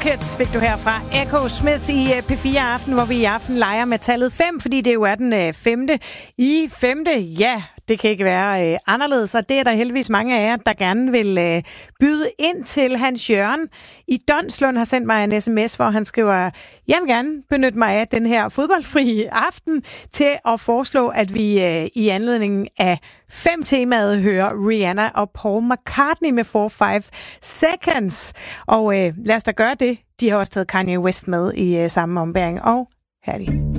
Rockets fik du her fra Echo Smith i P4 Aften, hvor vi i aften leger med tallet 5, fordi det jo er den 5. i 5. Ja, det kan ikke være anderledes, og det er der heldigvis mange af jer, der gerne vil byde ind til. Hans Jørgen i Donslund har sendt mig en sms, hvor han skriver, jeg vil gerne benytte mig af den her fodboldfri aften til at foreslå, at vi i anledningen af 5-temaet hører Rihanna og Paul McCartney med 4-5 Seconds. Og lad os da gøre det. De har også taget Kanye West med i samme ombæring. Og her er de.